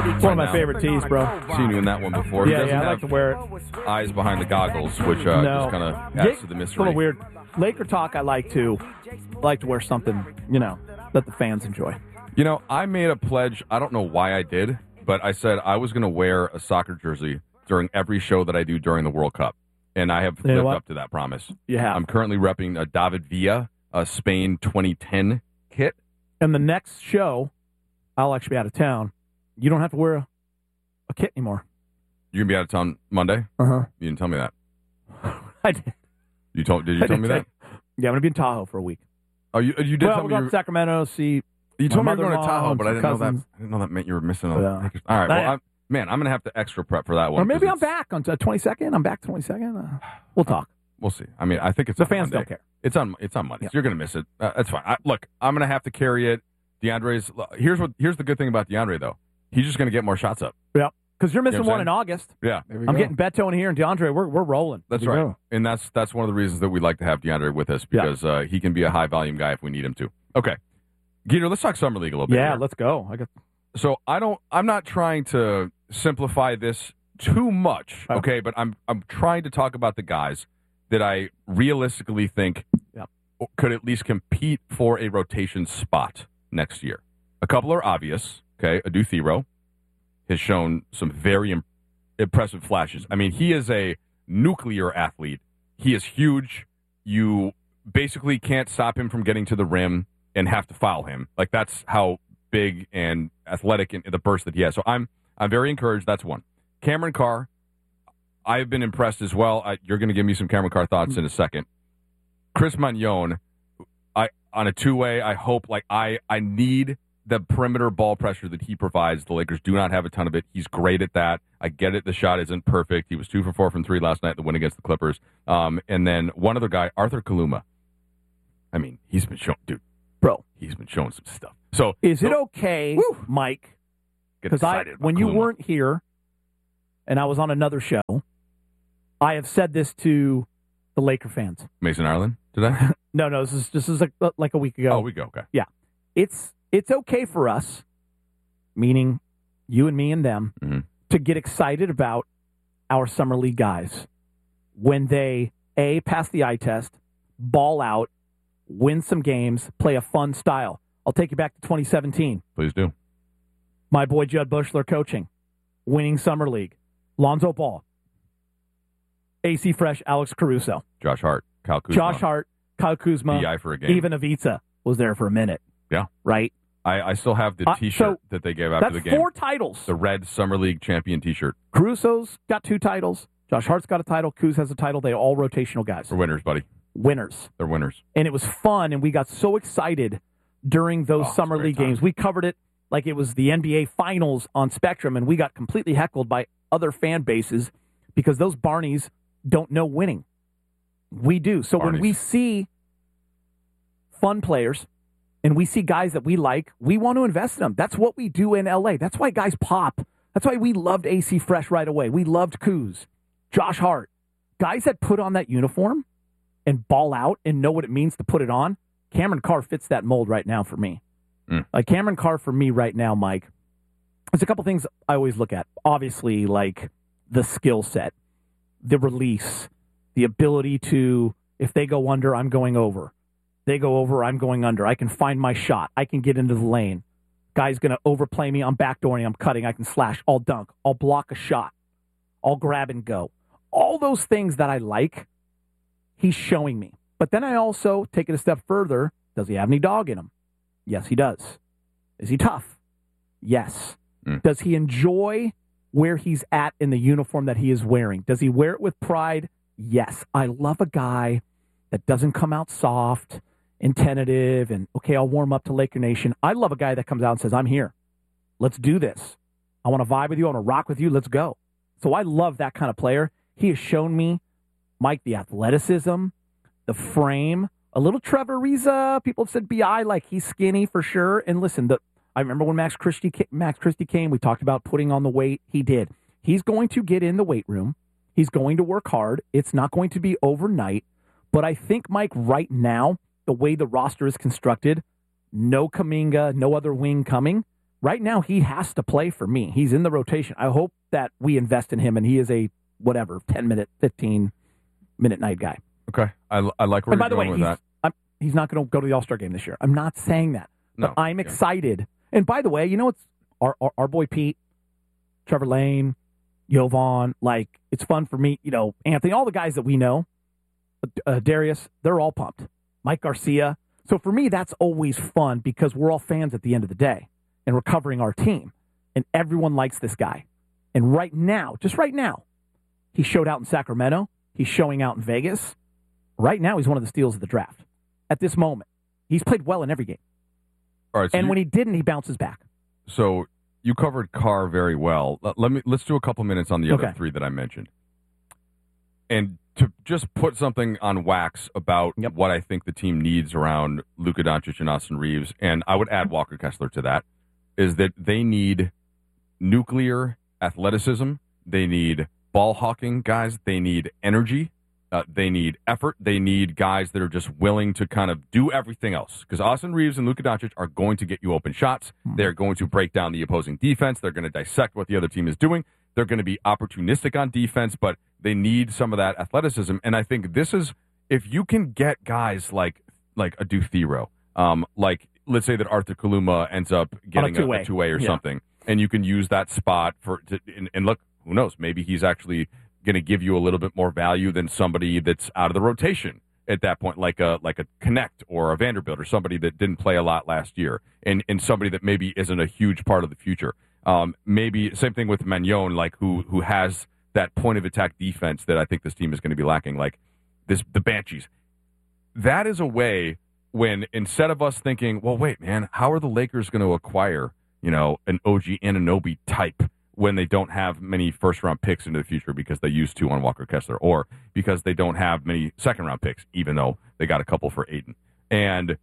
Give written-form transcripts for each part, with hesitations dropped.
It's one of my favorite tees, bro. I've seen you in that one before. Yeah, I like to wear it. Eyes behind the goggles, which just kind of adds to the mystery. It's a little weird. Laker talk, I like to wear something, that the fans enjoy. I made a pledge. I don't know why I did, but I said I was going to wear a soccer jersey during every show that I do during the World Cup. And I have lived up to that promise. Yeah. I'm currently repping a David Villa, a Spain 2010 kit. And the next show, I'll actually be out of town. You don't have to wear a kit anymore. You're going to be out of town Monday? Uh-huh. You didn't tell me that. I did. Did you tell me that? Yeah, I'm going to be in Tahoe for a week. Oh, you did well, tell me we'll go to Sacramento, see. You told me you were going to mother-in-law Tahoe, and but I didn't know that meant you were missing a. Yeah. All right, well, I'm going to have to extra prep for that one. Or maybe I'm back on 22nd. I'm back 22nd. We'll talk. We'll see. I mean, I think it's the on fans Monday. don't care. It's on Monday. Yeah. So you're going to miss it. That's fine. Look, I'm going to have to carry it. DeAndre's. Here's the good thing about DeAndre though. He's just going to get more shots up. Yeah, because you're missing what I'm one in August. Yeah, I'm getting Beto in here, and DeAndre, we're rolling. That's right. And that's one of the reasons that we like to have DeAndre with us because he can be a high volume guy if we need him to. Okay, Geeter, let's talk Summer League a little bit. Yeah, here. let's go. So I'm not trying to simplify this too much, okay? But I'm trying to talk about the guys that I realistically think could at least compete for a rotation spot next year. A couple are obvious, okay? Adu Thero has shown some very impressive flashes. I mean, he is a nuclear athlete. He is huge. You basically can't stop him from getting to the rim and have to foul him. Like, that's how big and athletic in the burst that he has. So I'm very encouraged. That's one. Cameron Carr, I've been impressed as well. You're going to give me some Cameron Carr thoughts in a second. Chris Magnon, on a two-way, I hope, I need the perimeter ball pressure that he provides. The Lakers do not have a ton of it. He's great at that. I get it. The shot isn't perfect. He was 2 for 4 from 3 last night, the win against the Clippers. And then one other guy, Arthur Kaluma. I mean, he's been shown, dude. Bro. He's been showing some stuff. So is it okay, Mike? Because when you weren't here and I was on another show, I have said this to the Laker fans. Mason Ireland, did I? No, this is like a week ago. Oh, a week ago, okay. Yeah. It's okay for us, meaning you and me and them, to get excited about our Summer League guys when they, A, pass the eye test, ball out, win some games, play a fun style. I'll take you back to 2017. Please do. My boy Judd Bushler coaching, winning Summer League. Lonzo Ball, AC Fresh, Alex Caruso. Josh Hart, Kyle Kuzma. BI for a game. Even Ivica was there for a minute. Yeah. Right? I still have the T-shirt that they gave after the game. That's 4 titles. The red Summer League champion T-shirt. Caruso's got 2 titles. Josh Hart's got a title. Kuz has a title. They're all rotational guys. They're winners, buddy. Winners. They're winners. And it was fun, and we got so excited during those Summer League games. We covered it like it was the NBA Finals on Spectrum, and we got completely heckled by other fan bases because those Barneys don't know winning. We do. So when we see fun players and we see guys that we like, we want to invest in them. That's what we do in LA. That's why guys pop. That's why we loved AC Fresh right away. We loved Kuz, Josh Hart. Guys that put on that uniform and ball out and know what it means to put it on. Cameron Carr fits that mold right now for me. Like Cameron Carr for me right now, Mike, there's a couple things I always look at. Obviously, like the skill set, the release, the ability to, if they go under, I'm going over. They go over, I'm going under. I can find my shot. I can get into the lane. Guy's going to overplay me. I'm backdooring. I'm cutting. I can slash. I'll dunk. I'll block a shot. I'll grab and go. All those things that I like, he's showing me. But then I also take it a step further. Does he have any dog in him? Yes, he does. Is he tough? Yes. Does he enjoy where he's at in the uniform that he is wearing? Does he wear it with pride? Yes. I love a guy that doesn't come out soft and tentative and, okay, I'll warm up to Laker Nation. I love a guy that comes out and says, I'm here. Let's do this. I want to vibe with you. I want to rock with you. Let's go. So I love that kind of player. He has shown me, Mike, the athleticism, the frame, a little Trevor Ariza. People have said BI, like he's skinny for sure. And listen, I remember when Max Christie came, we talked about putting on the weight. He did. He's going to get in the weight room. He's going to work hard. It's not going to be overnight. But I think, Mike, right now, the way the roster is constructed, no Kuminga, no other wing coming, right now he has to play for me. He's in the rotation. I hope that we invest in him and he is a 10-minute, 15-minute night guy. Okay. I like where you're going with that. He's not going to go to the All-Star game this year. I'm not saying that. But I'm excited. And by the way, it's our boy Pete, Trevor Lane, Jovan, it's fun for me, Anthony, all the guys that we know, Darius, they're all pumped. Mike Garcia. So for me, that's always fun because we're all fans at the end of the day and we're covering our team and everyone likes this guy. And right now, he showed out in Sacramento. He's showing out in Vegas. Right now, he's one of the steals of the draft. At this moment, he's played well in every game. All right, so and when he didn't, he bounces back. So you covered Carr very well. Let's do a couple minutes on the other three that I mentioned. And to just put something on wax about what I think the team needs around Luka Doncic and Austin Reeves, and I would add Walker Kessler to that, is that they need nuclear athleticism. They need ball hawking guys. They need energy. They need effort. They need guys that are just willing to kind of do everything else. Because Austin Reeves and Luka Doncic are going to get you open shots. They're going to break down the opposing defense. They're going to dissect what the other team is doing. They're going to be opportunistic on defense, but they need some of that athleticism. And I think this is, if you can get guys like a Duke Thero, let's say that Arthur Kaluma ends up getting a two-way or something, and you can use that spot and look, who knows, maybe he's actually going to give you a little bit more value than somebody that's out of the rotation at that point, like a Connect or a Vanderbilt or somebody that didn't play a lot last year, and somebody that maybe isn't a huge part of the future. Maybe same thing with Magnon, who has that point of attack defense that I think this team is going to be lacking, the Banshees. That is a way when, instead of us thinking, well, wait, man, how are the Lakers going to acquire, an OG Anunoby type when they don't have many first-round picks into the future because they used to on Walker Kessler, or because they don't have many second-round picks, even though they got a couple for Aiden. And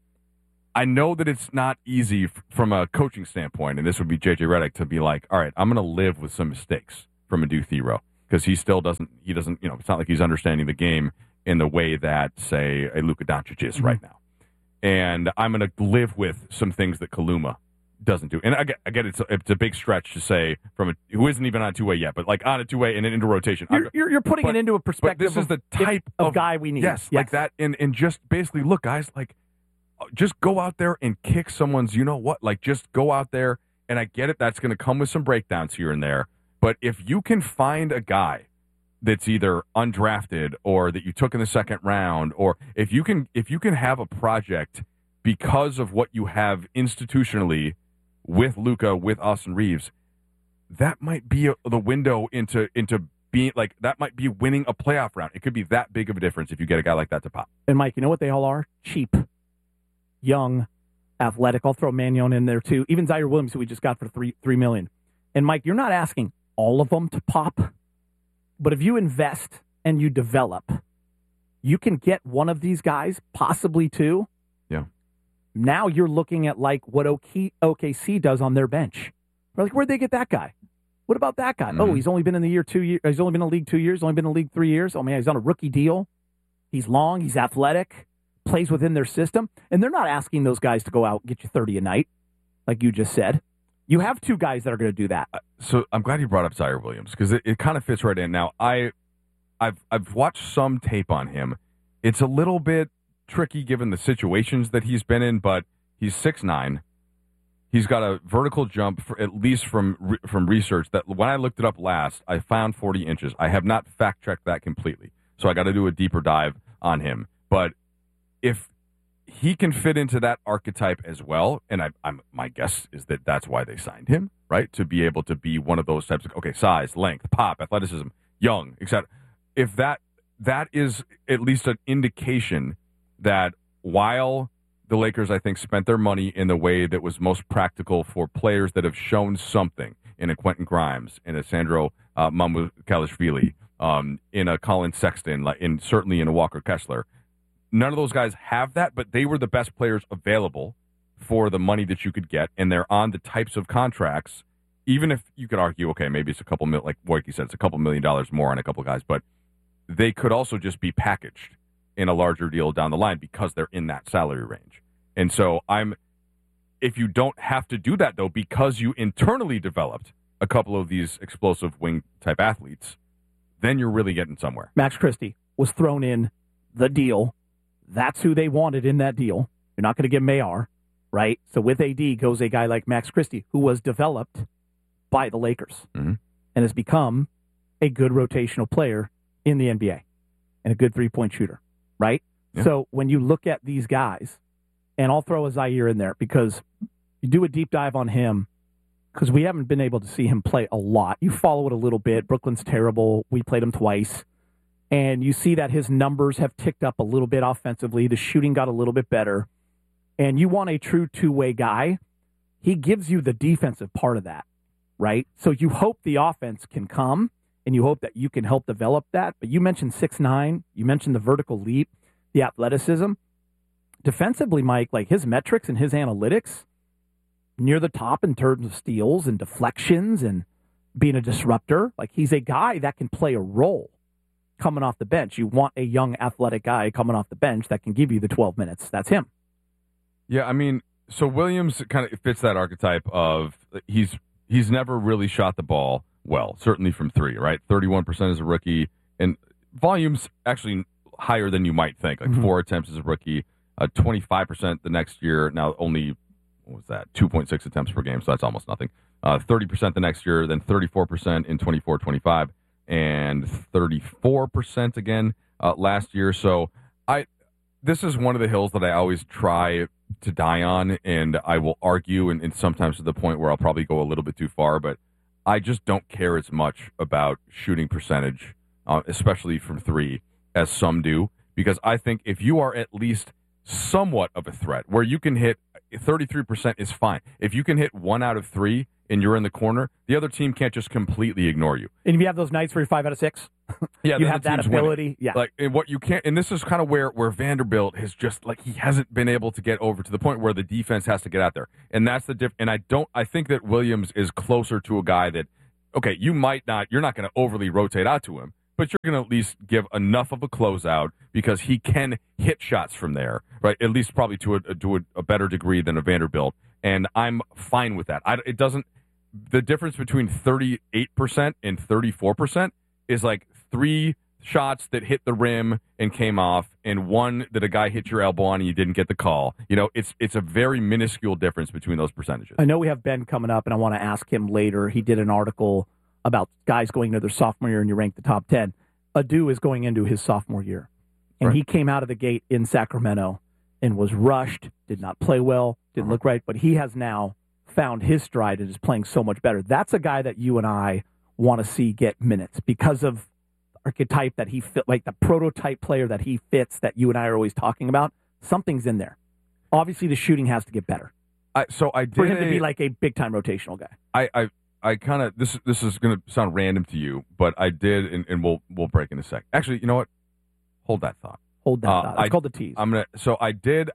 I know that it's not easy from a coaching standpoint, and this would be J.J. Redick, to be like, all right, I'm going to live with some mistakes from a Duke Thero, because he still doesn't, it's not like he's understanding the game in the way that, say, a Luka Doncic is right now. And I'm going to live with some things that Kaluma doesn't do. And I get it's a big stretch to say from who isn't even on a two-way yet, but on a two-way and into rotation. You're putting it into a perspective. But this is the type of guy we need. Yes, like that. And just basically, look, guys, just go out there and kick someone's, just go out there. And I get it. That's going to come with some breakdowns here and there. But if you can find a guy that's either undrafted or that you took in the second round, or if you can have a project because of what you have institutionally with Luka, with Austin Reeves, that might be the window into being that might be winning a playoff round. It could be that big of a difference if you get a guy like that to pop. And Mike, you know what they all are? Cheap, young, athletic. I'll throw Magnon in there too. Even Zaire Williams, who we just got for $3 million. And Mike, you're not asking all of them to pop, but if you invest and you develop, you can get one of these guys, possibly two. Yeah. Now you're looking at what OKC does on their bench. We're like, where'd they get that guy? What about that guy? Mm-hmm. Oh, he's only been in the year 2 years. He's only been in the league 2 years. Only been in the league 3 years. Oh man, he's on a rookie deal. He's long. He's athletic. Plays within their system, and they're not asking those guys to go out and get you 30 a night, like you just said. You have two guys that are going to do that. So I'm glad you brought up Zaire Williams, because it kind of fits right in. Now I've watched some tape on him. It's a little bit tricky given the situations that he's been in, but he's 6'9". He's got a vertical jump, at least from research, that when I looked it up last, I found 40 inches. I have not fact-checked that completely, so I got to do a deeper dive on him. But if he can fit into that archetype as well, and my guess is that that's why they signed him, right? To be able to be one of those types of, size, length, pop, athleticism, young, etc. If that is at least an indication that while the Lakers, I think, spent their money in the way that was most practical for players that have shown something, in a Quentin Grimes, in a Sandro Mamukelashvili, in a Colin Sexton, certainly in a Walker Kessler. None of those guys have that, but they were the best players available for the money that you could get, and they're on the types of contracts, even if you could argue, okay, maybe it's a couple million, like Wojcicki said, it's a couple $1 million more on a couple guys, but they could also just be packaged in a larger deal down the line because they're in that salary range. And so if you don't have to do that, though, because you internally developed a couple of these explosive wing-type athletes, then you're really getting somewhere. Max Christie was thrown in the deal. That's who they wanted in that deal. You're not going to give Mayar, right? So with AD goes a guy like Max Christie, who was developed by the Lakers and has become a good rotational player in the NBA and a good three-point shooter, right? Yeah. So when you look at these guys, and I'll throw a Zaire in there because you do a deep dive on him because we haven't been able to see him play a lot. You follow it a little bit. Brooklyn's terrible. We played him twice. And you see that his numbers have ticked up a little bit offensively. The shooting got a little bit better. And you want a true two-way guy. He gives you the defensive part of that, right? So you hope the offense can come, and you hope that you can help develop that. But you mentioned 6'9". You mentioned the vertical leap, the athleticism. Defensively, Mike, like his metrics and his analytics, near the top in terms of steals and deflections and being a disruptor. Like he's a guy that can play a role coming off the bench. You want a young athletic guy coming off the bench that can give you the 12 minutes. That's him. Yeah, I mean, so Williams kind of fits that archetype of he's never really shot the ball well, certainly from three, right? 31% as a rookie, and volume's actually higher than you might think, like 4 attempts as a rookie, 25% the next year, now only, what was that, 2.6 attempts per game, so that's almost nothing. 30% the next year, then 34% in 24-25, and 34% again last year. So this is one of the hills that I always try to die on, and I will argue, and sometimes to the point where I'll probably go a little bit too far, but I just don't care as much about shooting percentage, especially from three, as some do, because I think if you are at least somewhat of a threat, where you can hit 33% is fine. If you can hit 1 out of 3 and you're in the corner, the other team can't just completely ignore you. And if you have those nights where you're 5 out of 6, yeah, you have that ability. Winning. Yeah, like, and what you can't, and this is kind of where Vanderbilt has just like he hasn't been able to get over to the point where the defense has to get out there, and that's the diff. And I think that Williams is closer to a guy that, okay, you're not going to overly rotate out to him, but you're going to at least give enough of a closeout because he can hit shots from there, right? At least probably to a better degree than a Vanderbilt, and I'm fine with that. It doesn't. The difference between 38% and 34% is like 3 shots that hit the rim and came off, and 1 that a guy hit your elbow on and you didn't get the call. You know, it's a very minuscule difference between those percentages. I know we have Ben coming up, and I want to ask him later. He did an article about guys going into their sophomore year, and you rank the top 10. Adu is going into his sophomore year, and he came out of the gate in Sacramento and was rushed, did not play well, didn't look right, but he has now found his stride and is playing so much better. That's a guy that you and I want to see get minutes because of the archetype that he fit, like the prototype player that he fits that you and I are always talking about. Something's in there. Obviously, the shooting has to get better. For him to be like a big-time rotational guy. I kind of, this is going to sound random to you, but I did, and we'll break in a sec. Actually, you know what? Hold that thought. It's called the tease. I did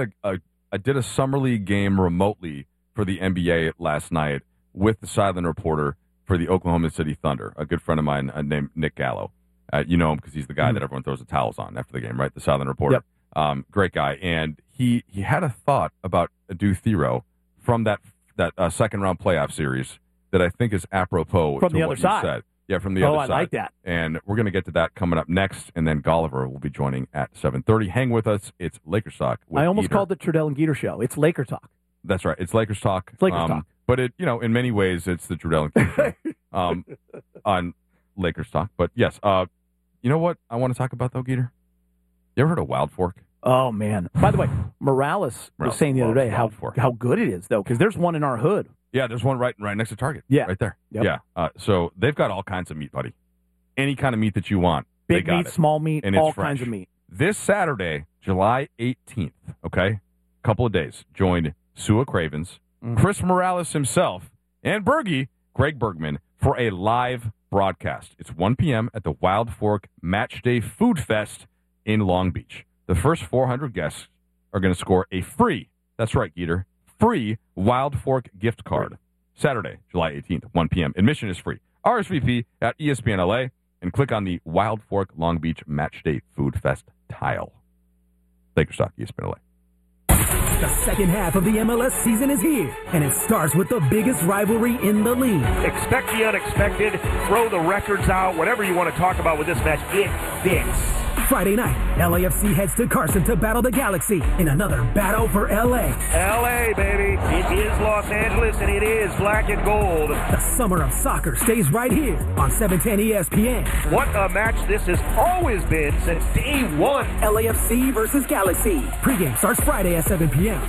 a summer league game remotely for the NBA last night with the sideline reporter for the Oklahoma City Thunder, a good friend of mine named Nick Gallo. You know him because he's the guy that everyone throws the towels on after the game, right? The sideline reporter. Yep. Great guy. And he had a thought about Adu Thero from that second round playoff series that I think is apropos from to the what other side. You said. Yeah, from the other side. Oh, I like that. And we're going to get to that coming up next, and then Golliver will be joining at 7:30. Hang with us. It's Lakers Talk. I almost called it Trudell and Geeter Show. It's Laker Talk. That's right. It's Lakers Talk. It's Lakers Talk. But in many ways, it's the Trudell and Geeter Show on Lakers Talk. But yes, you know what I want to talk about though, Geeter? You ever heard of Wild Fork? Oh man! By the way, Morales was saying the other day how good it is though, because there's one in our hood. Yeah, there's one right next to Target. Yeah, right there. Yep. Yeah. So they've got all kinds of meat, buddy. Any kind of meat that you want. Big meat, small meat, and all kinds of meat. This Saturday, July 18th. Okay, couple of days. Join Sua Cravens, Chris Morales himself, and Bergie, Greg Bergman, for a live broadcast. It's 1 p.m. at the Wild Fork Match Day Food Fest in Long Beach. The first 400 guests are going to score a free, that's right, Geeter, free Wild Fork gift card. Saturday, July 18th, 1 p.m. Admission is free. RSVP at ESPN LA and click on the Wild Fork Long Beach Match Day Food Fest tile. Lakers Talk, ESPN LA. The second half of the MLS season is here, and it starts with the biggest rivalry in the league. Expect the unexpected, throw the records out, whatever you want to talk about with this match, it fits. Friday night, LAFC heads to Carson to battle the Galaxy in another battle for LA. LA, baby. It is Los Angeles, and it is black and gold. The summer of soccer stays right here on 710 ESPN. What a match this has always been since day one. LAFC versus Galaxy. Pre-game starts Friday at 7 p.m.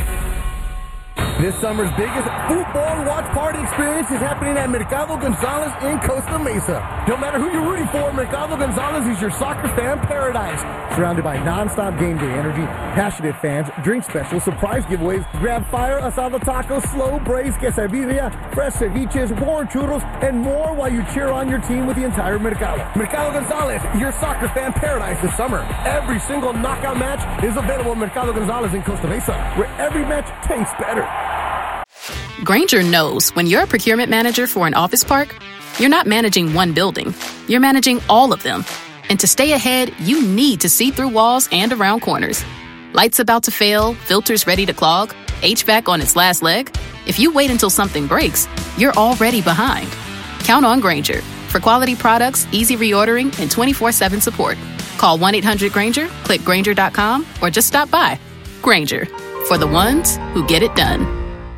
This summer's biggest football watch party experience is happening at Mercado Gonzalez in Costa Mesa. No matter who you're rooting for, Mercado Gonzalez is your soccer fan paradise. Surrounded by non-stop game day energy, passionate fans, drink specials, surprise giveaways, grab fire, asado tacos, slow braised quesadilla, fresh ceviches, warm churros, and more while you cheer on your team with the entire Mercado. Mercado Gonzalez, your soccer fan paradise this summer. Every single knockout match is available at Mercado Gonzalez in Costa Mesa, where every match tastes better. Grainger knows when you're a procurement manager for an office park, you're not managing one building, you're managing all of them. And to stay ahead, you need to see through walls and around corners. Lights about to fail, filters ready to clog, HVAC on its last leg. If you wait until something breaks, you're already behind. Count on Grainger for quality products, easy reordering, and 24/7 support. Call 1-800-GRAINGER, click Grainger.com, or just stop by. Grainger, for the ones who get it done.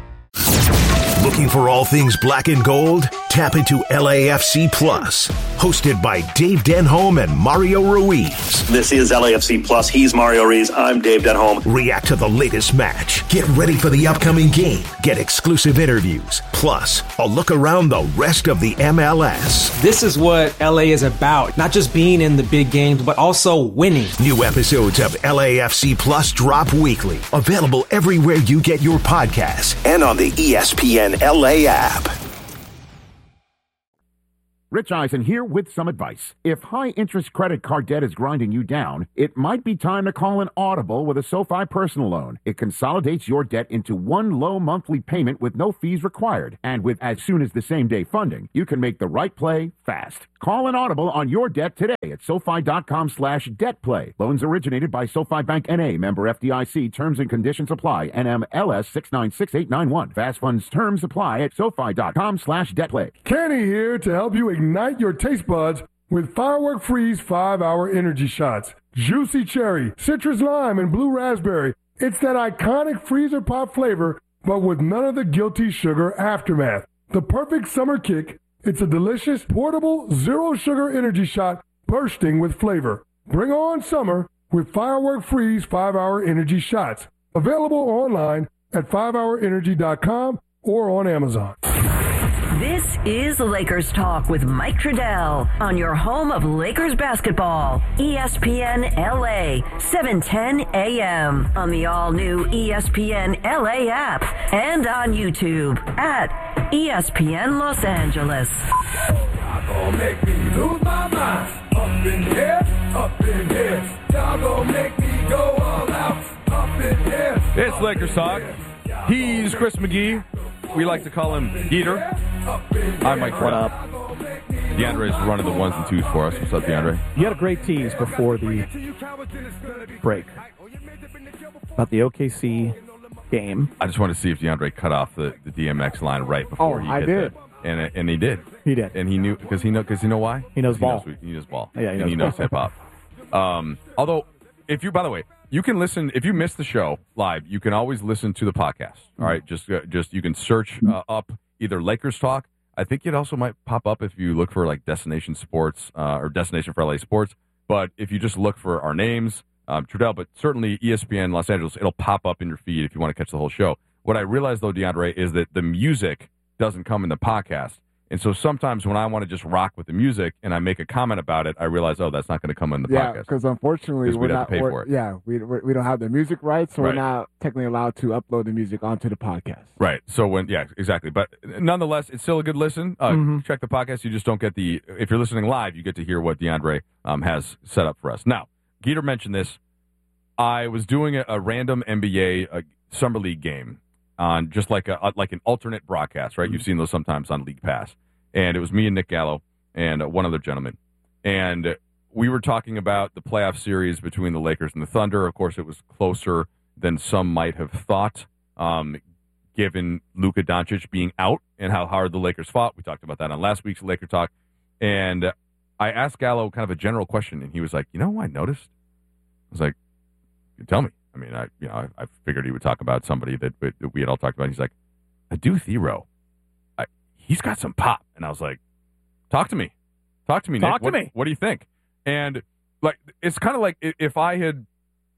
Looking for all things black and gold? Tap into LAFC Plus, hosted by Dave Denholm and Mario Ruiz. This is LAFC Plus. He's Mario Ruiz. I'm Dave Denholm. React to the latest match. Get ready for the upcoming game. Get exclusive interviews. Plus, a look around the rest of the MLS. This is what LA is about. Not just being in the big games, but also winning. New episodes of LAFC Plus drop weekly. Available everywhere you get your podcasts and on the ESPN LA app. Rich Eisen here with some advice. If high-interest credit card debt is grinding you down, it might be time to call an Audible with a SoFi personal loan. It consolidates your debt into one low monthly payment with no fees required. And with as soon as the same-day funding, you can make the right play fast. Call an Audible on your debt today at SoFi.com/DebtPlay. Loans originated by SoFi Bank N.A. Member FDIC. Terms and conditions apply. NMLS 696891. Fast funds terms apply at SoFi.com/DebtPlay. Kenny here to help you ignite your taste buds with Firework Freeze 5-Hour Energy Shots. Juicy cherry, citrus lime, and blue raspberry. It's that iconic freezer pop flavor, but with none of the guilty sugar aftermath. The perfect summer kick. It's a delicious, portable, zero-sugar energy shot bursting with flavor. Bring on summer with Firework Freeze 5-Hour Energy Shots. Available online at 5hourenergy.com or on Amazon. This is Lakers Talk with Mike Trudell on your home of Lakers basketball, ESPN LA, 710 AM, on the all-new ESPN LA app, and on YouTube at ESPN Los Angeles. Y'all gon' make me lose my mind. Up in here, up in here. Y'all gon' make me go all out. Up in here. It's Lakers Talk. He's Chris McGee. We like to call him Geeter. I'm Mike. What up? DeAndre's running the ones and twos for us. What's up, DeAndre? You had a great tease before the break about the OKC game. I just wanted to see if DeAndre cut off the DMX line right before he hit it. And he did. He did. And he knew because you know why? He knows ball. He knows ball. Yeah, he knows hip hop. Although, by the way, you can listen if you missed the show live. You can always listen to the podcast. All right, just you can search up either Lakers Talk. I think it also might pop up if you look for like Destination Sports or Destination for LA Sports. But if you just look for our names, Trudell, but certainly ESPN Los Angeles, it'll pop up in your feed if you want to catch the whole show. What I realized though, DeAndre, is that the music doesn't come in the podcast. And so sometimes when I want to just rock with the music and I make a comment about it, I realize, oh, that's not going to come in the podcast. Yeah, because unfortunately, we'd have to pay for it. Yeah, we don't have the music rights, so we're not technically allowed to upload the music onto the podcast. Right. So exactly. But nonetheless, it's still a good listen. Check the podcast. You just don't get if you're listening live, you get to hear what DeAndre has set up for us. Now, Geeter mentioned this. I was doing a random NBA Summer League game on just like an alternate broadcast, right? You've seen those sometimes on League Pass. And it was me and Nick Gallo and one other gentleman. And we were talking about the playoff series between the Lakers and the Thunder. Of course, it was closer than some might have thought, given Luka Doncic being out and how hard the Lakers fought. We talked about that on last week's Laker Talk. And I asked Gallo kind of a general question, and he was like, I noticed? I was like, tell me. I mean, I figured he would talk about somebody that we had all talked about. He's like, Adou Thiero, he's got some pop. And I was like, talk to me. Talk to me, Nick. What do you think? And like, it's kind of like if I had,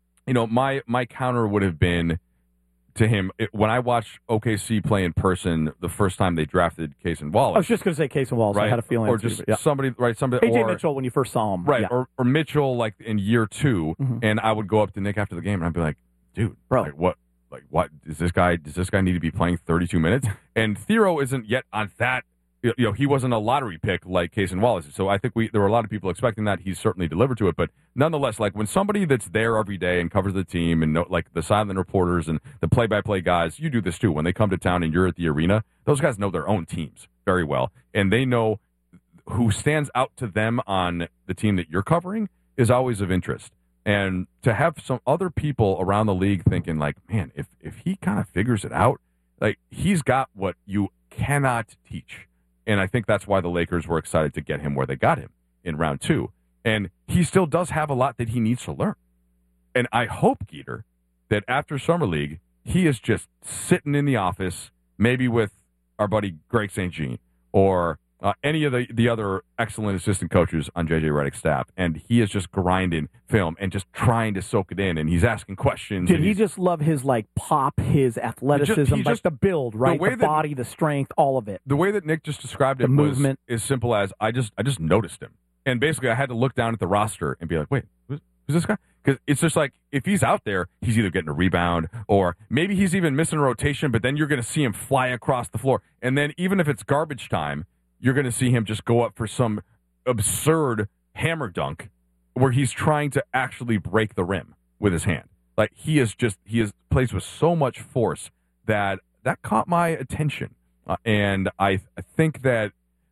my counter would have been to him when I watched OKC play in person the first time they drafted Cason Wallace. I was just going to say Cason Wallace. Right? I had a feeling. Or just somebody, right? Somebody. AJ Mitchell when you first saw him. Right. Yeah. Or Mitchell like in year 2, and I would go up to Nick after the game and I'd be like, dude, bro, what does this guy need to be playing 32 minutes? And Thiero isn't yet on that. He wasn't a lottery pick like Cason Wallace. So I think there were a lot of people expecting that. He's certainly delivered to it. But nonetheless, like when somebody that's there every day and covers the team and like the silent reporters and the play-by-play guys, you do this too. When they come to town and you're at the arena, those guys know their own teams very well. And they know who stands out to them on the team that you're covering is always of interest. And to have some other people around the league thinking like, man, if he kind of figures it out, like he's got what you cannot teach. And I think that's why the Lakers were excited to get him where they got him in round 2. And he still does have a lot that he needs to learn. And I hope, Geeter, that after Summer League, he is just sitting in the office, maybe with our buddy Greg St. Jean or any of the other excellent assistant coaches on J.J. Redick's staff. And he is just grinding film and just trying to soak it in. And he's asking questions. Did he just love his pop, his athleticism, the build, right? The body, the strength, all of it. The way that Nick just described it movement was as simple as I just noticed him. And basically I had to look down at the roster and be like, wait, who's this guy? Because it's just like if he's out there, he's either getting a rebound or maybe he's even missing a rotation, but then you're going to see him fly across the floor. And then even if it's garbage time, you're going to see him just go up for some absurd hammer dunk where he's trying to actually break the rim with his hand. Like he plays with so much force that caught my attention. And I think that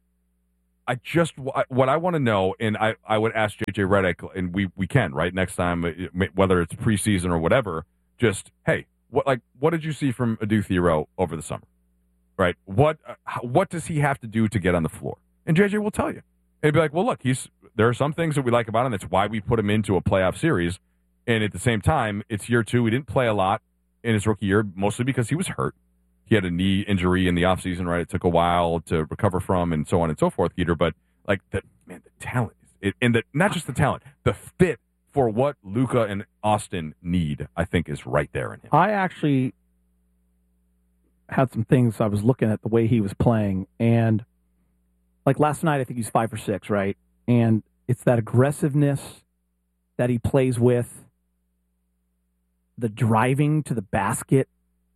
what I want to know, and I would ask JJ Redick, and we can, right, next time, whether it's preseason or whatever, just, hey, what did you see from Adou Thiero over the summer? Right? What does he have to do to get on the floor? And JJ will tell you. And he'll be like, well, look, there are some things that we like about him. That's why we put him into a playoff series. And at the same time, it's year 2. He didn't play a lot in his rookie year, mostly because he was hurt. He had a knee injury in the offseason, right? It took a while to recover from and so on and so forth, Peter. But, like, the talent. Not just the talent, the fit for what Luka and Austin need, I think, is right there in him. I actually had some things I was looking at the way he was playing, and like last night I think he's 5 for 6, right? And it's that aggressiveness that he plays with, the driving to the basket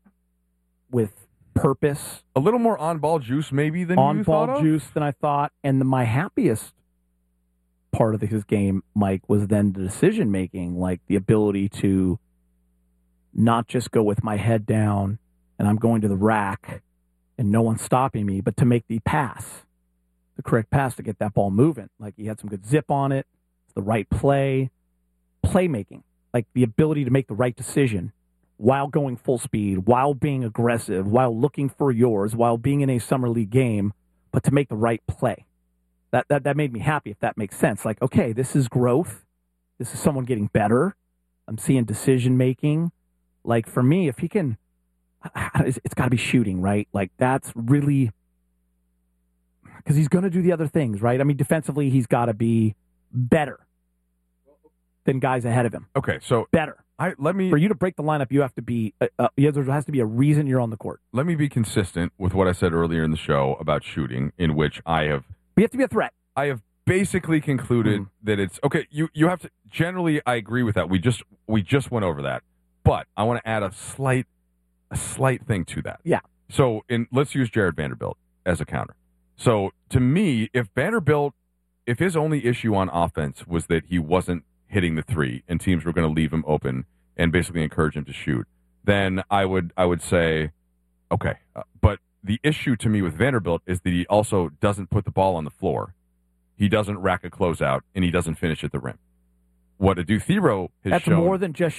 with purpose, a little more on-ball juice maybe than you thought of? On-ball juice than I thought. And my happiest part of his game, Mike, was then the decision-making, like the ability to not just go with my head down and I'm going to the rack and no one's stopping me, but to make the pass, the correct pass to get that ball moving. Like he had some good zip on it, the right playmaking, like the ability to make the right decision while going full speed, while being aggressive, while looking for yours, while being in a summer league game, but to make the right play. That made me happy, if that makes sense. Like, okay, this is growth. This is someone getting better. I'm seeing decision making. Like for me, if he can, it's got to be shooting, right? Like that's really, because he's going to do the other things, right? I mean, defensively, he's got to be better than guys ahead of him. Okay, so better. For you to break the lineup, you have to be. There has to be a reason you're on the court. Let me be consistent with what I said earlier in the show about shooting, in which I have. You have to be a threat. I have basically concluded that it's okay. You have to. Generally, I agree with that. We just went over that, but I want to add a slight thing to that. Yeah. So, let's use Jared Vanderbilt as a counter. So, to me, if his only issue on offense was that he wasn't hitting the three and teams were going to leave him open and basically encourage him to shoot, then I would say, okay. But the issue to me with Vanderbilt is that he also doesn't put the ball on the floor. He doesn't rack a closeout, and he doesn't finish at the rim. What Adou Thiero has shown... That's more than just shooting.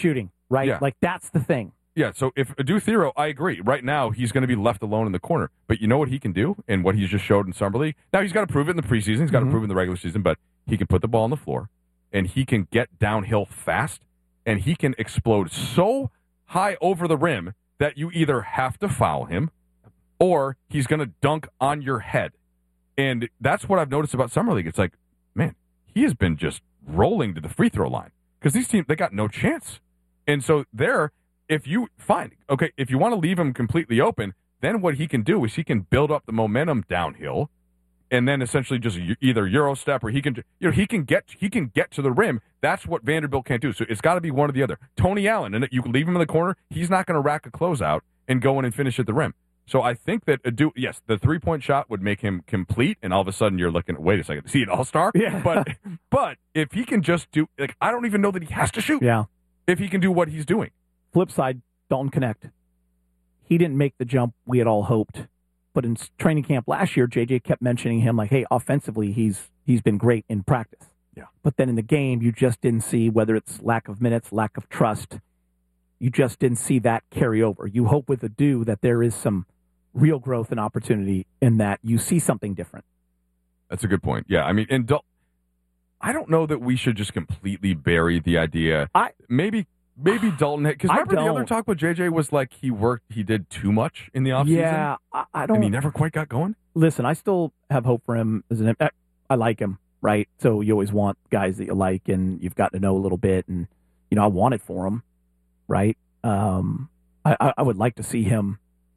right? Yeah. Like, that's the thing. Yeah, so if Adu Thiro, I agree. Right now, he's going to be left alone in the corner. But you know what he can do and what he's just showed in Summer League? Now, he's got to prove it in the preseason. He's got to prove it in the regular season. But he can put the ball on the floor, and he can get downhill fast, and he can explode so high over the rim that you either have to foul him or he's going to dunk on your head. And that's what I've noticed about Summer League. It's like, man, he has been just rolling to the free throw line because these teams, they got no chance. And so if you want to leave him completely open, then what he can do is he can build up the momentum downhill and then essentially just either Euro step or he can get to the rim. That's what Vanderbilt can't do. So it's got to be one or the other. Tony Allen, and you can leave him in the corner, he's not going to rack a closeout and go in and finish at the rim. So I think that yes, the 3-point shot would make him complete, and all of a sudden you're looking, wait a second, is he an all-star? Yeah. But if he can just do, like, I don't even know that he has to shoot. Yeah. If he can do what he's doing. Flip side, Dalton Knecht. He didn't make the jump we had all hoped. But in training camp last year, JJ kept mentioning him like, hey, offensively, he's been great in practice. Yeah. But then in the game, you just didn't see, whether it's lack of minutes, lack of trust, you just didn't see that carry over. You hope with Adu that there is some real growth and opportunity in that you see something different. That's a good point. Yeah, I mean, I don't know that we should just completely bury the idea. Maybe Dalton, because remember the other talk with JJ was like he did too much in the offseason? Yeah, I don't. And he never quite got going? Listen, I still have hope for him. I like him, right? So you always want guys that you like and you've got to know a little bit. And, I want it for him, right? I would like to see him,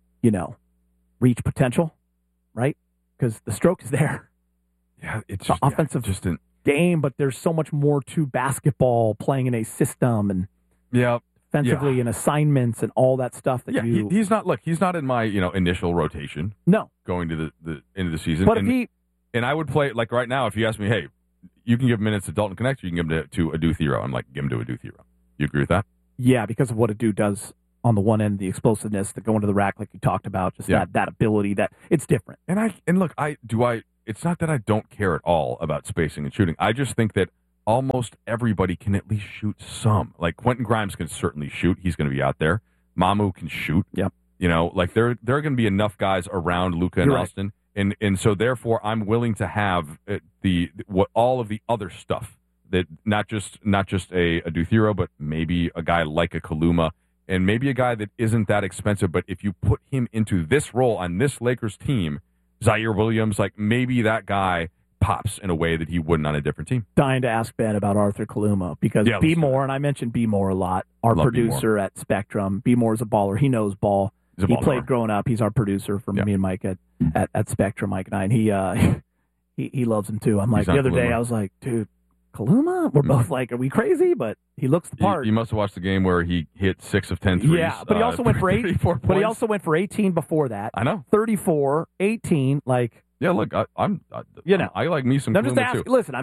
reach potential, right? Because the stroke is there. Yeah, it's just offensive game, but there's so much more to basketball, playing in a system and defensively and assignments and all that stuff that he's not in my initial rotation. No, going to the end of the season. But and I would play like right now. If you ask me, hey, you can give minutes to Dalton Knecht, you can give them to Adu Thiro. I'm like, give him to Adu Thiro. You agree with that? Yeah, because of what Adu does on the one end, the explosiveness, the going to the rack, like you talked about, just that ability, that it's different. And look, it's not that I don't care at all about spacing and shooting. I just think that almost everybody can at least shoot some. Like Quentin Grimes can certainly shoot. He's going to be out there. Mamu can shoot. Yep. Like there are going to be enough guys around Luka and Austin. And so therefore I'm willing to have all of the other stuff that not just a Adu Thiro, but maybe a guy like a Kaluma and maybe a guy that isn't that expensive. But if you put him into this role on this Lakers team, Zaire Williams, like maybe that guy pops in a way that he wouldn't on a different team. Dying to ask Ben about Arthur Kaluma because B. Moore, and I mentioned B. Moore a lot, our producer at Spectrum. B. Moore is a baller. He knows ball. He played growing up. He's our producer for me and Mike at Spectrum, Mike and I, and he loves him too. I'm like, the other day I was like, dude, Kaluma? We're both like, are we crazy? But he looks the part. You must have watched the game where he hit 6 of 10 threes. Yeah, but he also went for 8. But he also went for 18 before that. I know. 34, 18, like. Yeah, look, I like me some Kaluma too. Listen,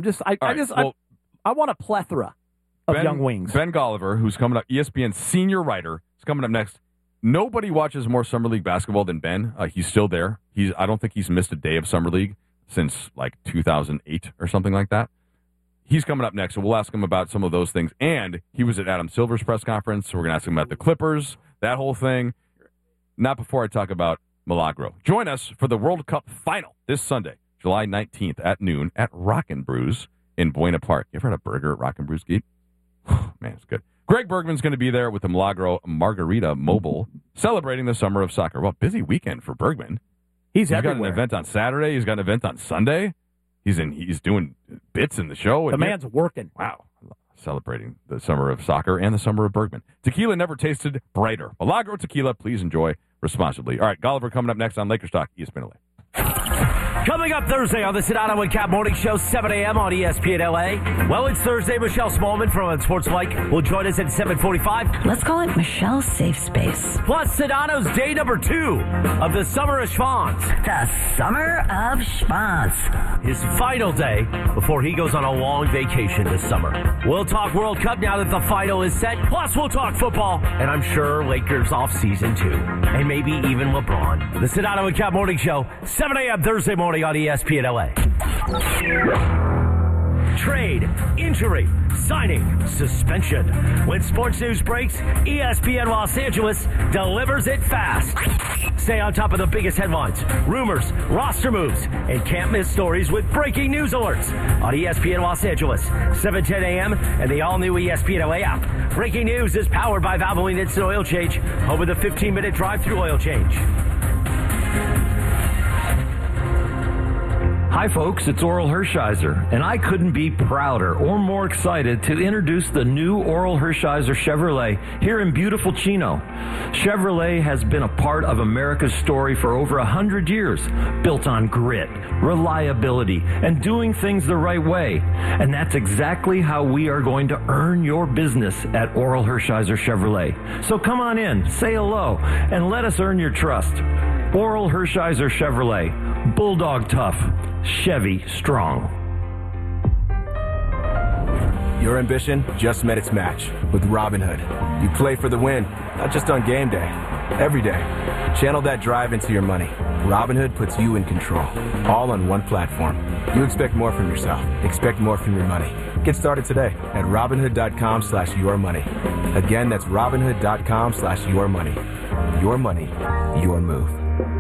I want a plethora of young wings. Ben Golliver, who's coming up, ESPN senior writer, is coming up next. Nobody watches more Summer League basketball than Ben. He's still there. I don't think he's missed a day of Summer League since like 2008 or something like that. He's coming up next, so we'll ask him about some of those things. And he was at Adam Silver's press conference, so we're going to ask him about the Clippers, that whole thing. Not before I talk about Milagro. Join us for the World Cup final this Sunday, July 19th at noon at Rockin' Brews in Buena Park. You ever had a burger at Rockin' Brews, Geet? Man, it's good. Greg Bergman's going to be there with the Milagro Margarita Mobile, celebrating the summer of soccer. Well, busy weekend for Bergman. He's got an event on Saturday. He's got an event on Sunday. He's doing bits in the show. The man's working. Wow. Celebrating the summer of soccer and the summer of Bergman. Tequila never tasted brighter. Milagro Tequila. Please enjoy responsibly. All right, Golliver coming up next on Lakers Talk, ESPN LA. Coming up Thursday on the Sedano and Cap Morning Show, 7 a.m. on ESPN LA. Well, it's Thursday. Michelle Smallman from Sports Mike will join us at 7:45. Let's call it Michelle's Safe Space. Plus, Sedano's day number 2 of the Summer of Schwanz. The Summer of Schwanz. His final day before he goes on a long vacation this summer. We'll talk World Cup now that the final is set. Plus, we'll talk football. And I'm sure Lakers off season too. And maybe even LeBron. The Sedano and Cap Morning Show, 7 a.m. Thursday morning on ESPN LA. trade, injury, signing, suspension. When sports news breaks, ESPN Los Angeles delivers it fast. Stay on top of the biggest headlines, rumors, roster moves, and can't miss stories with breaking news alerts on ESPN Los Angeles, 7:10 a.m. and the all-new ESPN LA app. Breaking news is powered by Valvoline Instant Oil Change, home of the 15-minute drive-through oil change. Hi folks, it's Oral Hershiser, and I couldn't be prouder or more excited to introduce the new Oral Hershiser Chevrolet here in beautiful Chino. Chevrolet has been a part of America's story for over 100 years, built on grit, reliability, and doing things the right way. And that's exactly how we are going to earn your business at Oral Hershiser Chevrolet. So come on in, say hello, and let us earn your trust. Oral Hershiser Chevrolet, Bulldog tough, Chevy strong. Your ambition just met its match with Robinhood. You play for the win, not just on game day, every day. Channel that drive into your money. Robinhood puts you in control, all on one platform. You expect more from yourself. Expect more from your money. Get started today at Robinhood.com/yourmoney. Again, that's Robinhood.com/yourmoney. Your money, your move.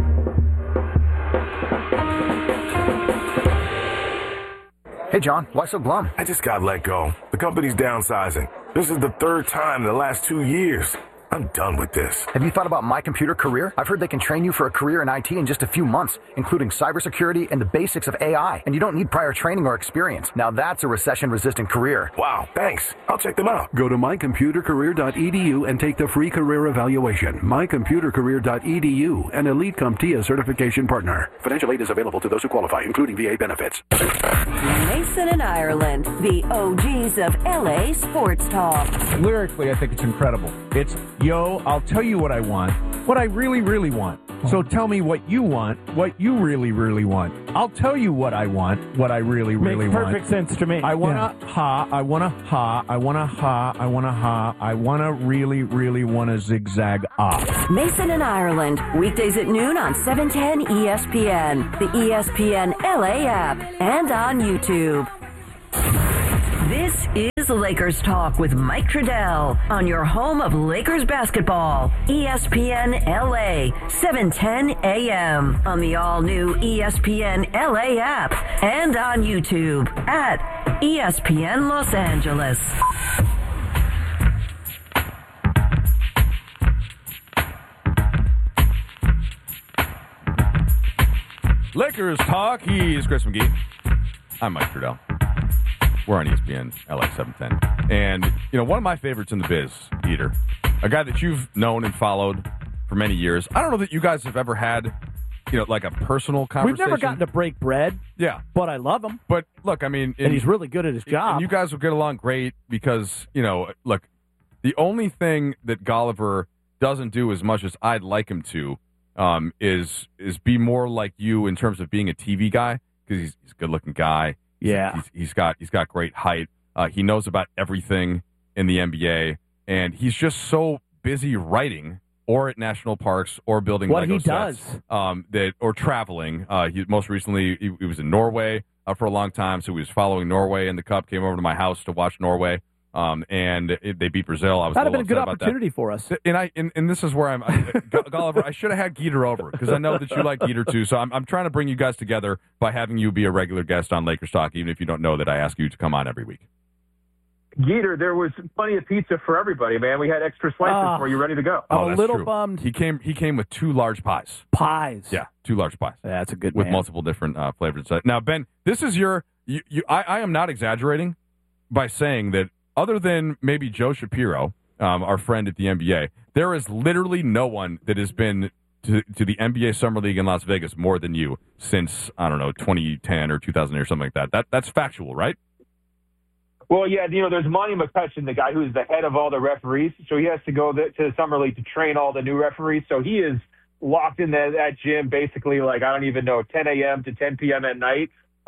Hey, John, why so glum? I just got let go. The company's downsizing. This is the third time in the last 2 years. I'm done with this. Have you thought about My Computer Career? I've heard they can train you for a career in IT in just a few months, including cybersecurity and the basics of AI. And you don't need prior training or experience. Now that's a recession-resistant career. Wow, thanks. I'll check them out. Go to mycomputercareer.edu and take the free career evaluation. mycomputercareer.edu, an Elite CompTIA certification partner. Financial aid is available to those who qualify, including VA benefits. Mason and Ireland, the OGs of LA sports talk. Lyrically, I think it's incredible. It's, yo, I'll tell you what I want, what I really, really want. So tell me what you want, what you really, really want. I'll tell you what I want, what I really, really want. Makes perfect sense to me. I want to ha, I want to ha, I want to ha, I want to ha, I want to really, really want to zigzag ah. Mason and Ireland, weekdays at noon on 710 ESPN, the ESPN LA app, and on YouTube. This is Lakers Talk with Mike Trudell on your home of Lakers basketball, ESPN LA, 710 AM, on the all-new ESPN LA app, and on YouTube at ESPN Los Angeles. Lakers Talk. He's Chris McGee. I'm Mike Trudell. We're on ESPN LA 710. And, you know, one of my favorites in the biz, Dieter, a guy that you've known and followed for many years. I don't know that you guys have ever had, you know, like a personal conversation. We've never gotten to break bread. Yeah. But I love him. But, look, I mean... and he's really good at his job. And you guys will get along great because, you know, look, the only thing that Golliver doesn't do as much as I'd like him to is be more like you in terms of being a TV guy because he's a good-looking guy. Yeah, he's got great height. He knows about everything in the NBA, and he's just so busy writing or at national parks or building Lego sets. Or traveling. He most recently he was in Norway for a long time, so he was following Norway in the Cup. Came over to my house to watch Norway. And they beat Brazil. I was that'd have been a good opportunity for us. And this is where I'm, Golliver. I should have had Geeter over because I know that you like Geeter too. So I'm trying to bring you guys together by having you be a regular guest on Lakers Talk, even if you don't know that I ask you to come on every week. Geeter, there was plenty of pizza for everybody, man. We had extra slices for you, ready to go. I'm a little bummed. He came with 2 large pies. Yeah, 2 large pies. Yeah, that's a good with man. multiple different flavors. Now, Ben, this is I am not exaggerating by saying that. Other than maybe Joe Shapiro, our friend at the NBA, there is literally no one that has been to the NBA Summer League in Las Vegas more than you since, I don't know, 2010 or 2000 or something like that. That's factual, right? Well, yeah, you know, there's Monty McCutcheon, the guy who's the head of all the referees, so he has to go to the Summer League to train all the new referees. So he is locked in that gym basically like, I don't even know, 10 a.m. to 10 p.m. at night.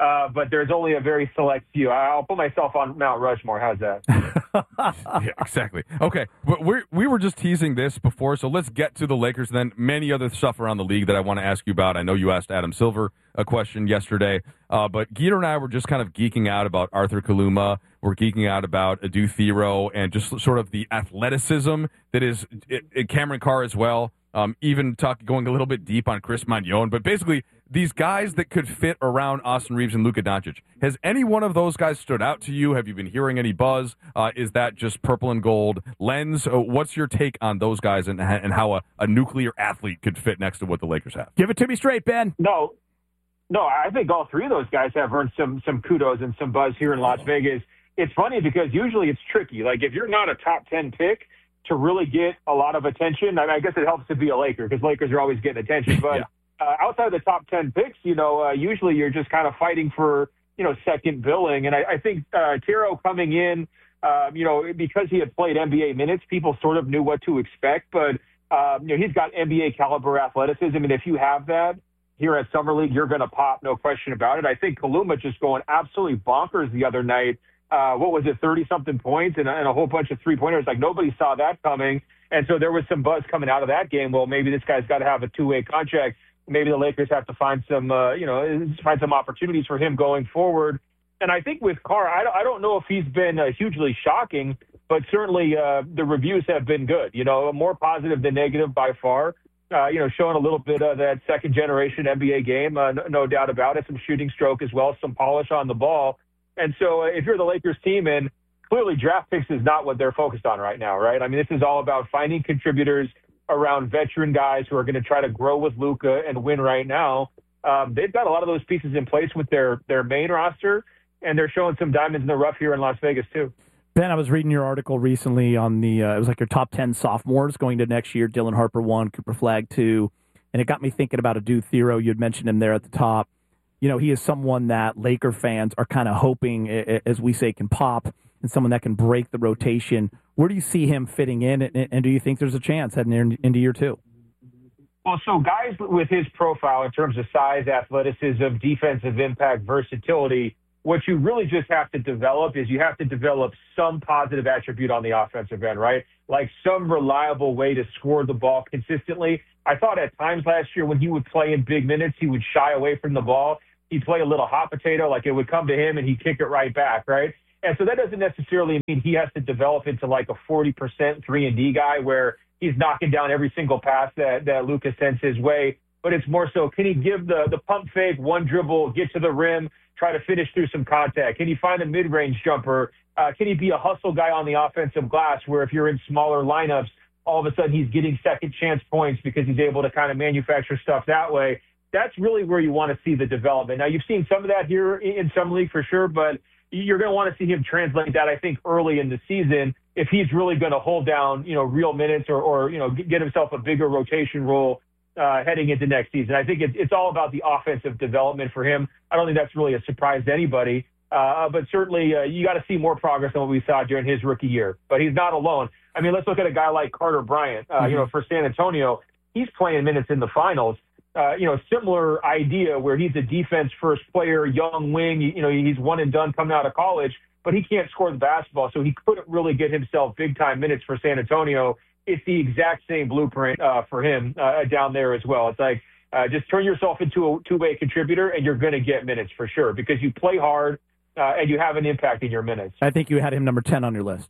but there's only a very select few. I'll put myself on Mount Rushmore. How's that? Yeah, exactly. Okay, but we were just teasing this before, so let's get to the Lakers and then many other stuff around the league that I want to ask you about. I know you asked Adam Silver a question yesterday, but Geeter and I were just kind of geeking out about Arthur Kaluma. We're geeking out about Adu Thero and just sort of the athleticism that is Cameron Carr as well. Even going a little bit deep on Chris Magnon, but basically these guys that could fit around Austin Reeves and Luka Doncic. Has any one of those guys stood out to you? Have you been hearing any buzz? Is that just purple and gold lens? What's your take on those guys and how a nuclear athlete could fit next to what the Lakers have? Give it to me straight, Ben. No, I think all three of those guys have earned some kudos and some buzz here in Las Vegas. It's funny because usually it's tricky. Like if you're not a top 10 pick, to really get a lot of attention, I guess it helps to be a Laker because Lakers are always getting attention. But outside of the top 10 picks, usually you're just kind of fighting for, second billing. And I think Thero coming in, because he had played NBA minutes, people sort of knew what to expect. But, he's got NBA caliber athleticism. And if you have that here at Summer League, you're going to pop, no question about it. I think Kaluma just going absolutely bonkers the other night. 30-something points and a whole bunch of three-pointers. Like, nobody saw that coming. And so there was some buzz coming out of that game. Well, maybe this guy's got to have a two-way contract. Maybe the Lakers have to find some, find some opportunities for him going forward. And I think with Carr, I don't know if he's been hugely shocking, but certainly the reviews have been good. More positive than negative by far. Showing a little bit of that second-generation NBA game, no doubt about it. Some shooting stroke as well, some polish on the ball. And so if you're the Lakers team, and clearly draft picks is not what they're focused on right now, right? I mean, this is all about finding contributors around veteran guys who are going to try to grow with Luka and win right now. They've got a lot of those pieces in place with their main roster, and they're showing some diamonds in the rough here in Las Vegas too. Ben, I was reading your article recently on it was like your top 10 sophomores going to next year. Dylan Harper 1, Cooper Flagg 2, and it got me thinking about Adu Thero. You had mentioned him there at the top. He is someone that Laker fans are kind of hoping, as we say, can pop, and someone that can break the rotation. Where do you see him fitting in, and do you think there's a chance heading into year two? Well, so guys with his profile in terms of size, athleticism, defensive impact, versatility, what you really just have to develop is you have to develop some positive attribute on the offensive end, right? Like some reliable way to score the ball consistently. I thought at times last year when he would play in big minutes, he would shy away from the ball. He'd play a little hot potato, like it would come to him and he'd kick it right back, right? And so that doesn't necessarily mean he has to develop into like a 40% 3-and-D guy where he's knocking down every single pass that Luka sends his way. But it's more so, can he give the pump fake, one dribble, get to the rim, try to finish through some contact? Can he find a mid-range jumper? Can he be a hustle guy on the offensive glass where if you're in smaller lineups, all of a sudden he's getting second chance points because he's able to kind of manufacture stuff that way? That's really where you want to see the development. Now, you've seen some of that here in some league for sure, but you're going to want to see him translate that, I think, early in the season if he's really going to hold down, real minutes or get himself a bigger rotation role heading into next season. I think it's all about the offensive development for him. I don't think that's really a surprise to anybody, but certainly you got to see more progress than what we saw during his rookie year. But he's not alone. I mean, let's look at a guy like Carter Bryant, for San Antonio. He's playing minutes in the finals. Similar idea where he's a defense-first player, young wing. He's one and done coming out of college, but he can't score the basketball, so he couldn't really get himself big-time minutes for San Antonio. It's the exact same blueprint for him down there as well. It's like just turn yourself into a two-way contributor, and you're going to get minutes for sure because you play hard and you have an impact in your minutes. I think you had him number 10 on your list.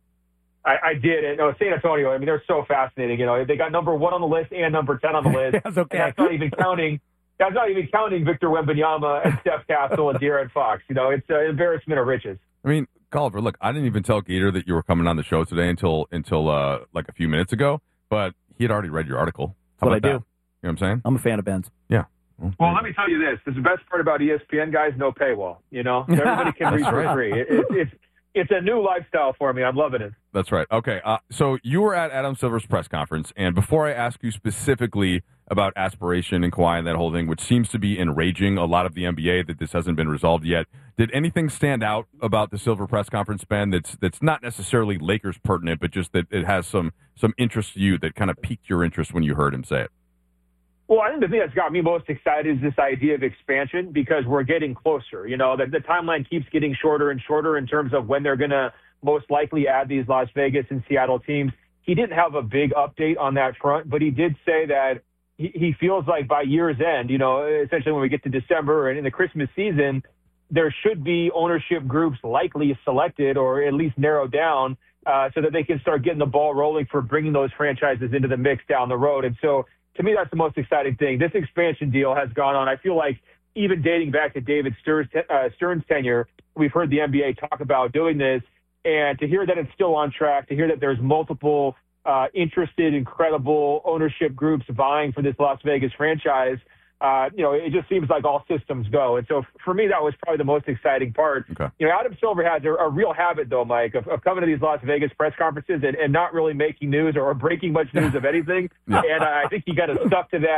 I did. San Antonio, I mean, they're so fascinating. They got number 1 on the list and number 10 on the list. That's okay. That's not even counting Victor Wembanyama and Steph Castle and De'Aaron Fox. It's an embarrassment of riches. I mean, Golliver, look, I didn't even tell Gator that you were coming on the show today until like a few minutes ago, but he had already read your article. That's what I do. You know what I'm saying? I'm a fan of Ben's. Yeah. Well, let me tell you this. The best part about ESPN, guys, no paywall. Everybody can read for free. It's a new lifestyle for me. I'm loving it. That's right. Okay, so you were at Adam Silver's press conference, and before I ask you specifically about aspiration and Kawhi and that whole thing, which seems to be enraging a lot of the NBA that this hasn't been resolved yet, did anything stand out about the Silver press conference, Ben, that's not necessarily Lakers pertinent, but just that it has some interest to you that kind of piqued your interest when you heard him say it? Well, I think the thing that's got me most excited is this idea of expansion because we're getting closer. You know, the timeline keeps getting shorter and shorter in terms of when they're going to most likely add these Las Vegas and Seattle teams. He didn't have a big update on that front, but he did say that he feels like by year's end, you know, essentially when we get to December and in the Christmas season, there should be ownership groups likely selected or at least narrowed down so that they can start getting the ball rolling for bringing those franchises into the mix down the road. And so, to me, that's the most exciting thing. This expansion deal has gone on. I feel like even dating back to David Stern's tenure, we've heard the NBA talk about doing this. And to hear that it's still on track, to hear that there's multiple interested, incredible ownership groups vying for this Las Vegas franchise, you know, it just seems like all systems go. And so for me, that was probably the most exciting part. Okay. You know, Adam Silver has a real habit, though, Mike, of coming to these Las Vegas press conferences and not really making news or breaking much news of anything. Yeah. And I think he got stuck to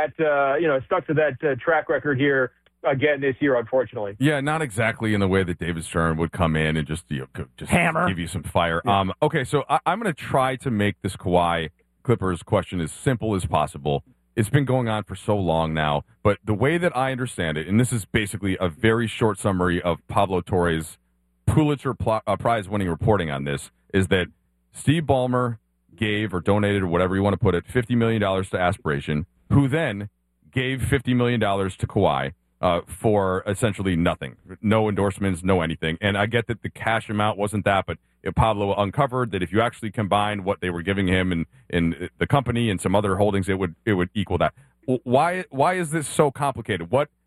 that, track record here again this year, unfortunately. Yeah, not exactly in the way that David Stern would come in and just hammer, give you some fire. Yeah. Okay, so I'm going to try to make this Kawhi Clippers question as simple as possible. It's been going on for so long now, but the way that I understand it, and this is basically a very short summary of Pablo Torre's Pulitzer Prize-winning reporting on this, is that Steve Ballmer gave or donated or whatever you want to put it, $50 million to Aspiration, who then gave $50 million to Kawhi for essentially nothing, no endorsements, no anything. And I get that the cash amount wasn't that, but Pablo uncovered that if you actually combine what they were giving him in the company and some other holdings, it would equal that. Why is this so complicated?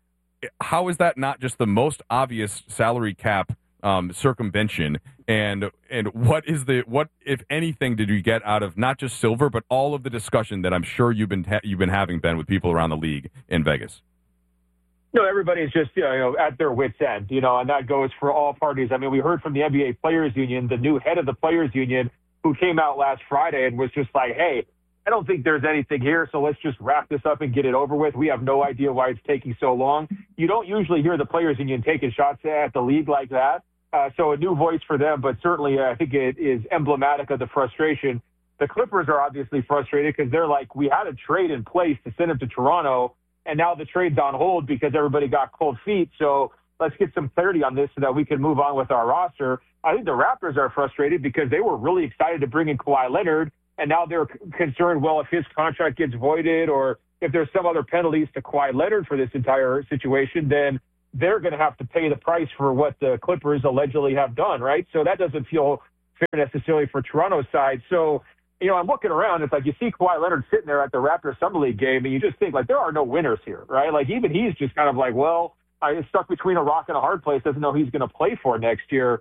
How is that not just the most obvious salary cap circumvention? And what if anything did you get out of not just Silver but all of the discussion that I'm sure you've been having, Ben, with people around the league in Vegas? No, everybody's just, at their wits' end, and that goes for all parties. I mean, we heard from the NBA Players Union, the new head of the Players Union, who came out last Friday and was just like, hey, I don't think there's anything here, so let's just wrap this up and get it over with. We have no idea why it's taking so long. You don't usually hear the Players Union taking shots at the league like that. So a new voice for them, but certainly I think it is emblematic of the frustration. The Clippers are obviously frustrated because they're like, we had a trade in place to send him to Toronto, and now the trade's on hold because everybody got cold feet. So let's get some clarity on this so that we can move on with our roster. I think the Raptors are frustrated because they were really excited to bring in Kawhi Leonard, and now they're concerned, well, if his contract gets voided or if there's some other penalties to Kawhi Leonard for this entire situation, then they're going to have to pay the price for what the Clippers allegedly have done, right? So that doesn't feel fair necessarily for Toronto's side. So, I'm looking around. It's like you see Kawhi Leonard sitting there at the Raptors Summer League game, and you just think, like, there are no winners here, right? Like, even he's just kind of like, well, I'm stuck between a rock and a hard place, doesn't know who he's going to play for next year.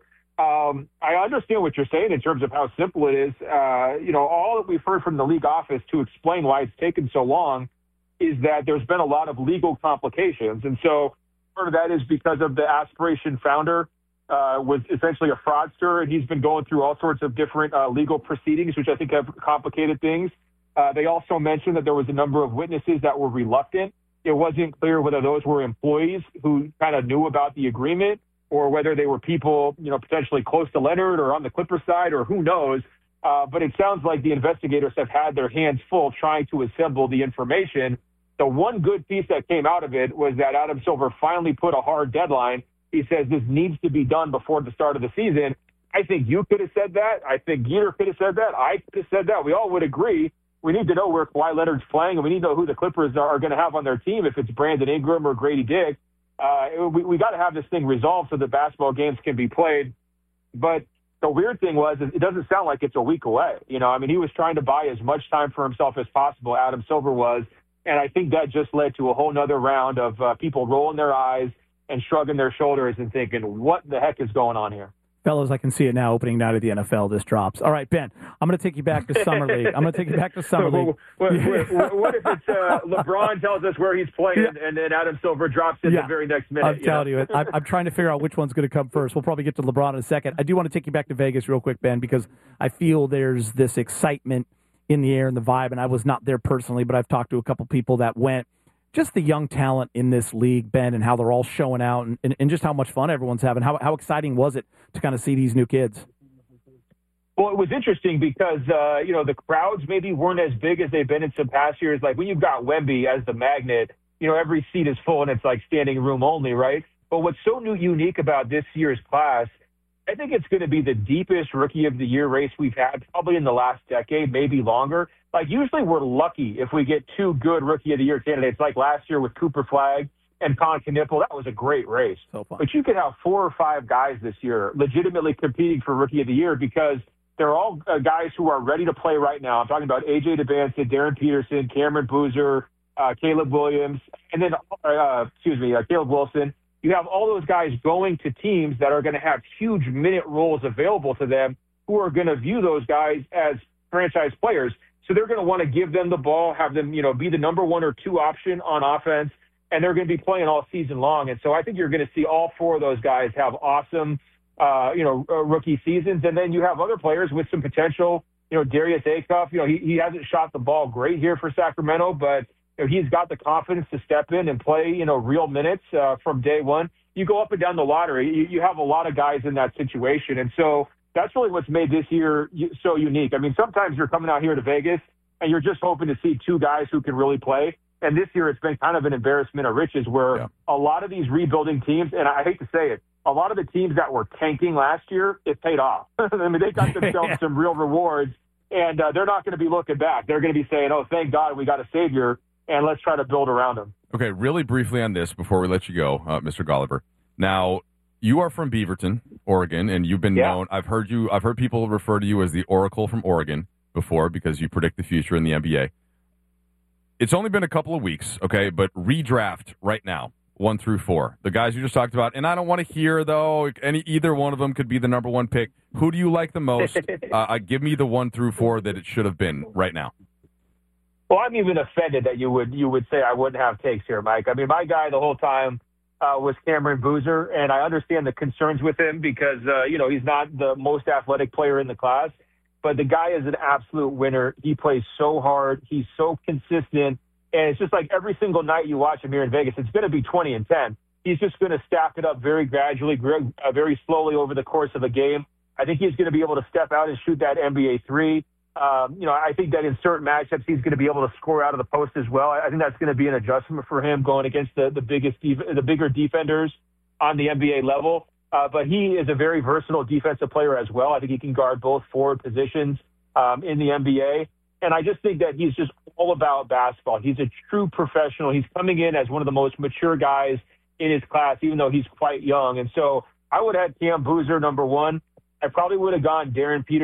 I understand what you're saying in terms of how simple it is. All that we've heard from the league office to explain why it's taken so long is that there's been a lot of legal complications. And so part of that is because of the Aspiration founder was essentially a fraudster, and he's been going through all sorts of different legal proceedings, which I think have complicated things. They also mentioned that there was a number of witnesses that were reluctant. It wasn't clear whether those were employees who kind of knew about the agreement or whether they were people, potentially close to Leonard or on the Clipper side, or who knows. But it sounds like the investigators have had their hands full trying to assemble the information. The one good piece that came out of it was that Adam Silver finally put a hard deadline. He says this needs to be done before the start of the season. I think you could have said that. I think Geeter could have said that. I could have said that. We all would agree. We need to know where Kawhi Leonard's playing, and we need to know who the Clippers are going to have on their team, if it's Brandon Ingram or Grady Dick. We got to have this thing resolved so that basketball games can be played. But the weird thing was, it doesn't sound like it's a week away. He was trying to buy as much time for himself as possible, Adam Silver was, and I think that just led to a whole nother round of people rolling their eyes and shrugging their shoulders and thinking, what the heck is going on here? Fellas, I can see it now. Opening night of the NFL, this drops. All right, Ben, I'm going to take you back to Summer League. What if it's LeBron tells us where he's playing and then Adam Silver drops in the very next minute? I'm telling you, I'm trying to figure out which one's going to come first. We'll probably get to LeBron in a second. I do want to take you back to Vegas real quick, Ben, because I feel there's this excitement in the air and the vibe, and I was not there personally, but I've talked to a couple people that went. Just the young talent in this league, Ben, and how they're all showing out, and just how much fun everyone's having. How exciting was it to kind of see these new kids? Well, it was interesting because, the crowds maybe weren't as big as they've been in some past years. Like when you've got Wemby as the magnet, every seat is full and it's like standing room only, right? But what's so unique about this year's class, I think it's going to be the deepest Rookie of the Year race we've had probably in the last decade, maybe longer. Like usually we're lucky if we get two good Rookie of the Year candidates, like last year with Cooper Flagg and Con Knippel. That was a great race. So fun. But you could have 4 or 5 guys this year legitimately competing for Rookie of the Year because they're all guys who are ready to play right now. I'm talking about A.J. Demancin, Darren Peterson, Cameron Boozer, Caleb Williams, and then, Caleb Wilson. You have all those guys going to teams that are going to have huge minute roles available to them who are going to view those guys as franchise players. So they're going to want to give them the ball, have them, be the number 1 or 2 option on offense, and they're going to be playing all season long. And so I think you're going to see all 4 of those guys have awesome, rookie seasons. And then you have other players with some potential, Darius Acuff, he hasn't shot the ball great here for Sacramento, but he's got the confidence to step in and play, real minutes from day one. You go up and down the lottery, you have a lot of guys in that situation. And so that's really what's made this year so unique. I mean, sometimes you're coming out here to Vegas and you're just hoping to see 2 guys who can really play. And this year it's been kind of an embarrassment of riches where a lot of these rebuilding teams, and I hate to say it, a lot of the teams that were tanking last year, it paid off. I mean, they got themselves some real rewards, and they're not going to be looking back. They're going to be saying, oh, thank God we got a savior, and let's try to build around him. Okay, really briefly on this before we let you go, Mr. Golliver. Now, you are from Beaverton, Oregon, and you've been known. I've heard people refer to you as the Oracle from Oregon before because you predict the future in the NBA. It's only been a couple of weeks, okay, but redraft right now, 1 through 4. The guys you just talked about, and I don't want to hear, though, either one of them could be the number 1 pick. Who do you like the most? Give me the 1 through 4 that it should have been right now. Well, I'm even offended that you would say I wouldn't have takes here, Mike. I mean, my guy the whole time was Cameron Boozer, and I understand the concerns with him because, he's not the most athletic player in the class. But the guy is an absolute winner. He plays so hard. He's so consistent. And it's just like every single night you watch him here in Vegas, it's going to be 20 and 10. He's just going to stack it up very gradually, very slowly over the course of a game. I think he's going to be able to step out and shoot that NBA 3. I think that in certain matchups, he's going to be able to score out of the post as well. I think that's going to be an adjustment for him going against the bigger defenders on the NBA level. But he is a very versatile defensive player as well. I think he can guard both forward positions in the NBA. And I just think that he's just all about basketball. He's a true professional. He's coming in as one of the most mature guys in his class, even though he's quite young. And so I would have had Cam Boozer number 1. I probably would have gone Darren Peterson